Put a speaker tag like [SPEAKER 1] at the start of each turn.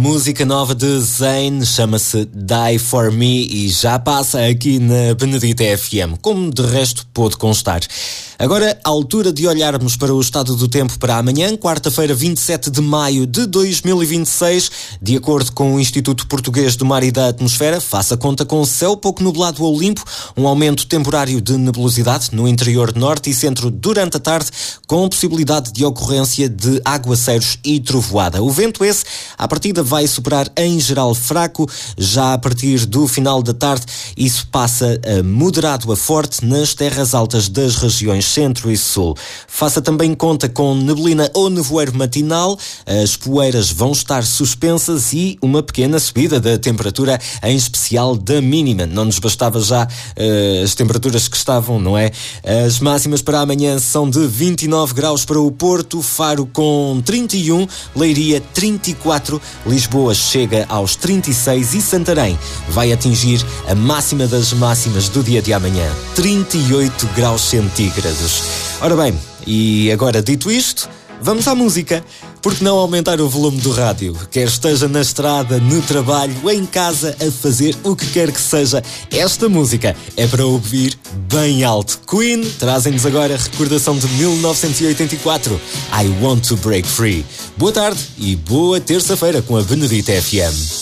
[SPEAKER 1] Música nova de Zayn, chama-se Die For Me e já passa aqui na Benedita FM, como de resto pôde constar. Agora, à altura de olharmos para o estado do tempo para amanhã, quarta-feira, 27 de maio de 2026, de acordo com o Instituto Português do Mar e da Atmosfera, faça conta com céu pouco nublado ou limpo, um aumento temporário de nebulosidade no interior norte e centro durante a tarde, com possibilidade de ocorrência de aguaceiros e trovoada. O vento esse, à partida, vai superar em geral fraco, já a partir do final da tarde, isso passa a moderado a forte nas terras altas das regiões centro e sul. Faça também conta com neblina ou nevoeiro matinal, as poeiras vão estar suspensas e uma pequena subida da temperatura, em especial da mínima. Não nos bastava já as temperaturas que estavam, não é? As máximas para amanhã são de 29 graus para o Porto, Faro com 31, Leiria 34, Lisboa chega aos 36 e Santarém vai atingir a máxima das máximas do dia de amanhã, 38 graus centígrados. Ora bem, e agora dito isto, vamos à música. Por que não aumentar o volume do rádio? Quer esteja na estrada, no trabalho, em casa, a fazer o que quer que seja, esta música é para ouvir bem alto. Queen trazem-nos agora a recordação de 1984, I Want to Break Free. Boa tarde e boa terça-feira com a Benedita FM.